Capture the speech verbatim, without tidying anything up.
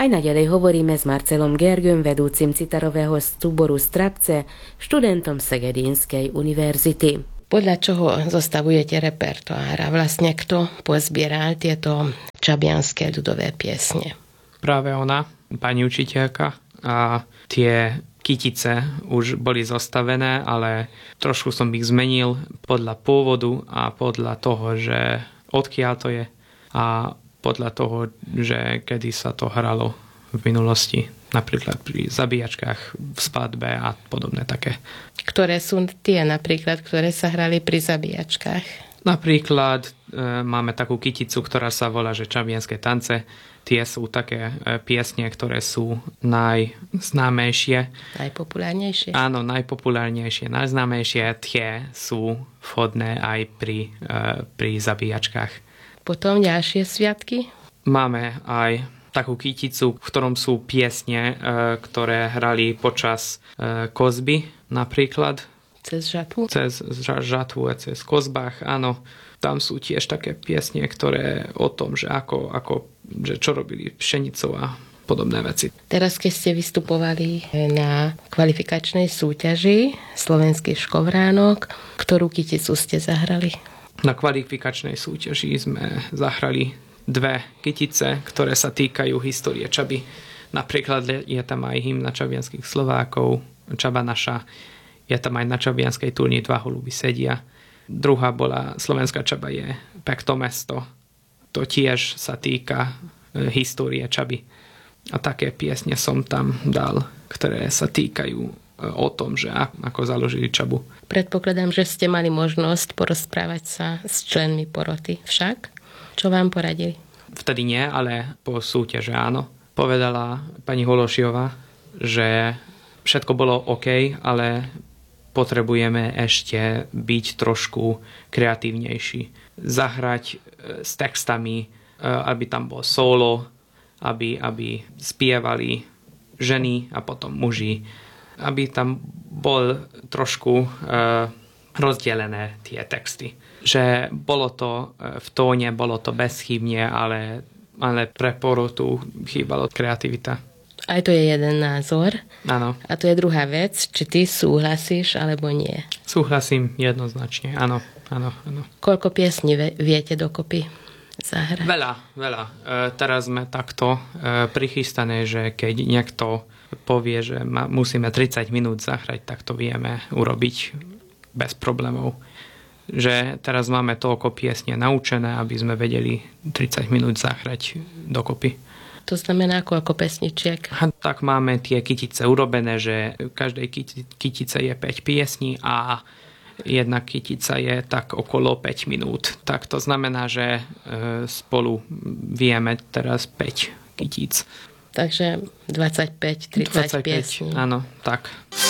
Aj naďalej hovoríme s Marcelom Gergőm, vedúcim citarového súboru Strapce, študentom Segedínskej univerzity. Podľa čoho zostavujete repertoár a vlastne kto pozbieral tieto čabianske ľudové piesne? Práve ona, pani učiteľka, a tie kytice už boli zostavené, ale trošku som ich zmenil podľa pôvodu a podľa toho, že odkiaľ to je a podľa toho, že kedy sa to hralo v minulosti, napríklad pri zabíjačkách, v svadbe a podobné také. Ktoré sú tie napríklad, ktoré sa hrali pri zabíjačkách? Napríklad e, máme takú kyticu, ktorá sa volá, že Čabianske tance. Tie sú také e, piesne, ktoré sú najznámejšie. Najpopulárnejšie? Áno, najpopulárnejšie, najznámejšie. Tie sú vhodné aj pri, e, pri zabíjačkách. Potom ďalšie sviatky? Máme aj takú kyticu, v ktorom sú piesne, e, ktoré hrali počas e, kozby napríklad. Cez žatvu? Cez žatvu a cez kozbách, áno. Tam sú tiež také piesne, ktoré o tom, že ako, ako že čo robili pšenicou a podobné veci. Teraz, keď ste vystupovali na kvalifikačnej súťaži Slovenský škovránok, ktorú kyticu ste zahrali? Na kvalifikačnej súťaži sme zahrali dve kytice, ktoré sa týkajú histórie Čaby. Napríklad je tam aj hymna čabianských Slovákov, Čaba naša. Je tam aj na čabianskej turni Dva holuby sedia. Druhá bola Slovenská Čaba je pekto mesto. To tiež sa týka histórie Čaby. A také piesne som tam dal, ktoré sa týkajú o tom, že ako založili Čabu. Predpokladám, že ste mali možnosť porozprávať sa s členmi poroty však. Čo vám poradili? Vtedy nie, ale po súťaže áno. Povedala pani Hološiová, že všetko bolo OK, ale potrebujeme ešte byť trošku kreatívnejší. Zahrať s textami, aby tam bolo solo, aby, aby spievali ženy a potom muži, aby tam bol trošku e, rozdelené tie texty. Že bolo to v tóne, bolo to bezchybne, ale, ale pre porotu chýbalo kreativita. Aj to je jeden názor. Áno. A to je druhá vec, či ty súhlasíš alebo nie. Súhlasím jednoznačne, áno, áno, áno. Koľko piesní viete dokopy zahrať? Veľa, veľa. E, teraz sme takto e, prichystané, že keď niekto povie, že ma, musíme tridsať minút zahrať, tak to vieme urobiť bez problémov. Že teraz máme toľko piesne naučené, aby sme vedeli tridsať minút zahrať dokopy. To znamená koľko pesničiek? A tak máme tie kytice urobené, že v každej kytice je päť piesní a jedna kytica je tak okolo päť minút. Tak to znamená, že spolu vieme teraz päť kytíc. Takže dvadsaťpäť tridsať piesní. Áno, tak.